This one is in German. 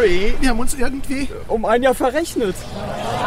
Nee, wir haben uns irgendwie um ein Jahr verrechnet.